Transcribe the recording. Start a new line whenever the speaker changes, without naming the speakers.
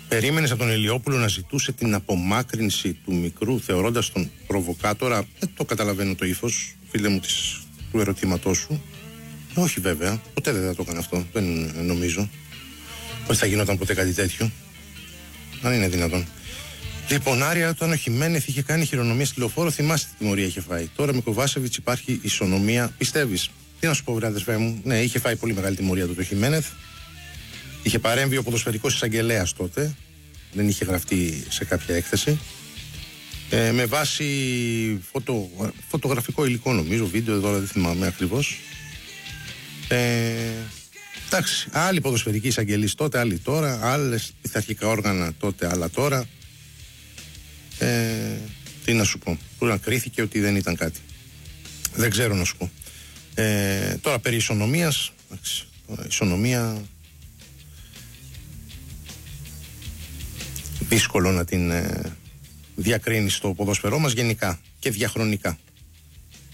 Περίμενες από τον Ηλιόπουλο να ζητούσε την απομάκρυνση του μικρού θεωρώντας τον προβοκάτορα? Δεν το καταλαβαίνω το ύφος, φίλε μου, του ερωτήματός σου. Όχι βέβαια, ποτέ δεν θα το έκανε αυτό. Δεν νομίζω ότι θα γινόταν ποτέ κάτι τέτοιο. Αν είναι δυνατόν. Λοιπόν, Άρια, όταν ο Χιμένεθ είχε κάνει χειρονομία στη Λεωφόρο, θυμάστε τι τιμωρία είχε φάει. Τώρα με Κοβάσεβιτς υπάρχει ισονομία. Πιστεύεις? Τι να σου πω, βρε αδερφέ μου. Ναι, είχε φάει πολύ μεγάλη τιμωρία το Χιμένεθ. Είχε παρέμβει ο ποδοσφαιρικός εισαγγελέας τότε. Δεν είχε γραφτεί σε κάποια έκθεση. Με βάση φωτογραφικό υλικό, νομίζω, βίντεο, εδώ δεν θυμάμαι ακριβώς. Εντάξει, άλλοι ποδοσφαιρικοί εισαγγελείς τότε, άλλοι τώρα, άλλες πειθαρχικά όργανα τότε, άλλα τώρα. Τι να σου πω, που να κρίθηκε ότι δεν ήταν κάτι. Δεν ξέρω να σου πω. Τώρα περί ισονομίας, ισονομία δύσκολο να την διακρίνει στο ποδόσφαιρό μας γενικά και διαχρονικά.